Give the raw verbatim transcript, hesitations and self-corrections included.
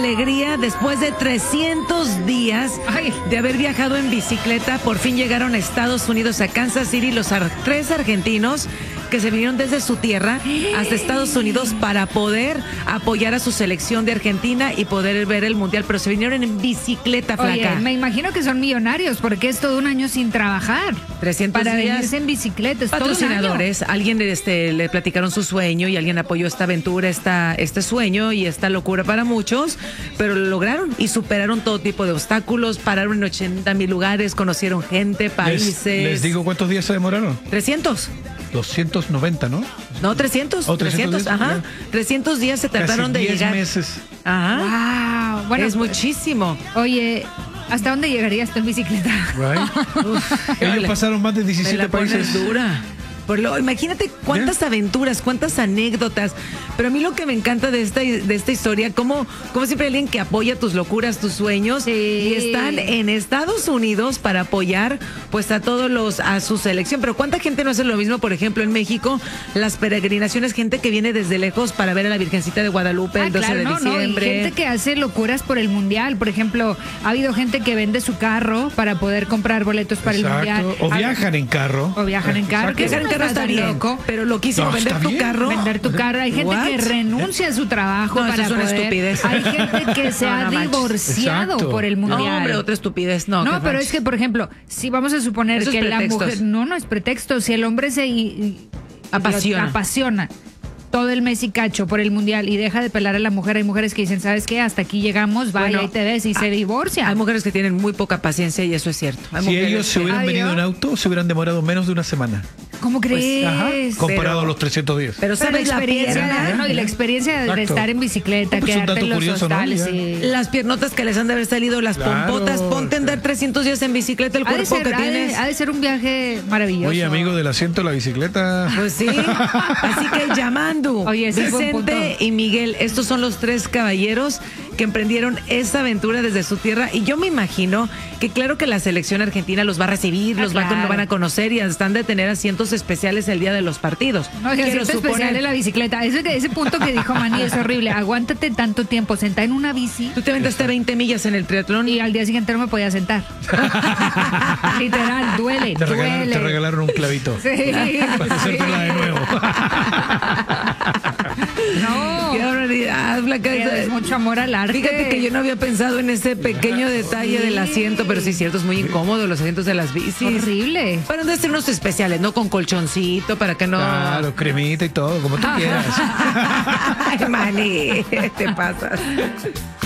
alegría, después de trescientos días Ay. de haber viajado en bicicleta, por fin llegaron a Estados Unidos, a Kansas City, los ar- tres argentinos que se vinieron desde su tierra hasta Estados Unidos para poder apoyar a su selección de Argentina y poder ver el Mundial, pero se vinieron en bicicleta, flaca. Oye, me imagino que son millonarios porque es todo un año sin trabajar. trescientos para días. venirse en bicicleta, es todo un año. Patrocinadores, alguien este, le platicaron su sueño y alguien apoyó esta aventura, esta, este sueño y esta locura para muchos, pero lo lograron y superaron todo tipo de obstáculos, pararon en ochenta mil lugares, conocieron gente, países. Les, les digo cuántos días se demoraron. trescientos. doscientos noventa, ¿no? No, trescientos. Oh, trescientos trescientos, ajá. días. trescientos días se tardaron Casi de diez llegar. meses. Ajá. Wow. Bueno, es muchísimo. Oye, ¿hasta dónde llegarías tú en bicicleta? Right. Uf, Ellos híjole, pasaron más de me diecisiete la pones países. dura. Por lo, imagínate cuántas aventuras, cuántas anécdotas. Pero a mí lo que me encanta de esta, de esta historia, como, como siempre hay alguien que apoya tus locuras, tus sueños, Sí. y están en Estados Unidos para apoyar pues a todos los, a su selección. Pero cuánta gente no hace lo mismo, por ejemplo, en México, las peregrinaciones, gente que viene desde lejos para ver a la Virgencita de Guadalupe Ah, el doce claro, de no, no, y diciembre. gente que hace locuras por el mundial. Por ejemplo, ha habido gente que vende su carro para poder comprar boletos para Exacto. el mundial. O Ah, viajan en carro. O viajan en carro. Exacto. Que Viajar en eso carro no está tan bien, loco. pero loquísimo No, vender está tu bien. carro. Vender tu carro. Hay gente What? que renuncia a su trabajo No, eso para es una poder. estupidez. Hay gente que se No, ha no manches. divorciado Exacto. por el mundial. No, hombre, otra estupidez. No, No, qué pero manches. es que, por ejemplo, si vamos a suponer Esos que la pretextos. mujer. No, no es pretexto. Si el hombre se y- y- Apasiona. lo apasiona todo el mes y cacho por el mundial y deja de pelar a la mujer, hay mujeres que dicen, ¿sabes qué? Hasta aquí llegamos, vaya, Bueno, ahí te ves y se divorcia. Hay mujeres que tienen muy poca paciencia y eso es cierto. Hay Si mujeres ellos se que- hubieran Ay, venido ¿no? en auto, se hubieran demorado menos de una semana. ¿Cómo crees? Ajá. Comparado Pero- a los trescientos días. Pero Pero la sabes la experiencia, pierna, de, no, y la experiencia de Exacto. estar en bicicleta, No, pues, un quedarte dato en los curioso, ¿no? hostales. Ya. y- las piernotas que les han de haber salido, las Claro. pompotas, ponte a andar trescientos días en bicicleta, el Ha de, cuerpo ser, que ha de- tienes. ha de ser un viaje maravilloso. Oye, amigo del asiento de la bicicleta. Pues sí, así que llamando, Oye, ese fue un Vicente punto. y Miguel, estos son los tres caballeros que emprendieron esa aventura desde su tierra y yo me imagino que claro que la selección argentina los va a recibir, Ah, los va a- claro. van a conocer y están de tener asientos especiales el día de los partidos. No, y Quiero asiento especial suponer. en la bicicleta. Ese, ese punto que dijo Manny es horrible. Aguántate tanto tiempo sentada en una bici Tú te aventaste veinte millas en el triatlón y al día siguiente no me podía sentar. Literal, duele, Te regalaron, duele. te regalaron un clavito. Sí. Para hacértela de nuevo. No. Qué barbaridad, Blanca. Es mucho amor al arte. Fíjate que yo no había pensado en ese pequeño detalle del asiento, pero sí es cierto, es muy incómodo los asientos de las bicis. Horrible. Para de hacer unos especiales, ¿no? Con colchoncito, para que no... Claro, cremita y todo, como tú quieras. Ay, Mani, te pasas.